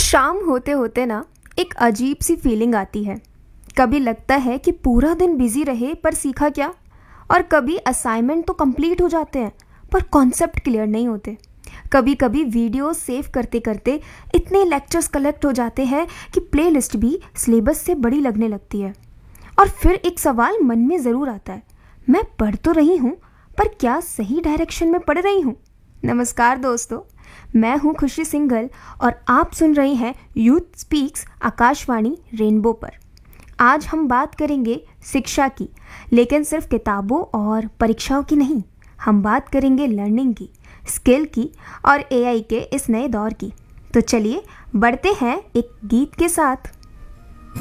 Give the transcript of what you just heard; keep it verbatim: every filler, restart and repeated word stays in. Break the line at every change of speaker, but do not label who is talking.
शाम होते होते ना एक अजीब सी फीलिंग आती है। कभी लगता है कि पूरा दिन बिजी रहे पर सीखा क्या, और कभी असाइनमेंट तो कंप्लीट हो जाते हैं पर कॉन्सेप्ट क्लियर नहीं होते। कभी कभी वीडियो सेव करते करते इतने लेक्चर्स कलेक्ट हो जाते हैं कि प्लेलिस्ट भी सिलेबस से बड़ी लगने लगती है। और फिर एक सवाल मन में ज़रूर आता है, मैं पढ़ तो रही हूँ पर क्या सही डायरेक्शन में पढ़ रही हूँ। नमस्कार दोस्तों, मैं हूँ खुशी सिंघल और आप सुन रहे हैं यूथ स्पीक्स आकाशवाणी रेनबो पर। आज हम बात करेंगे शिक्षा की, लेकिन सिर्फ किताबों और परीक्षाओं की नहीं। हम बात करेंगे लर्निंग की, स्किल की और एआई के इस नए दौर की। तो चलिए बढ़ते हैं एक गीत के साथ।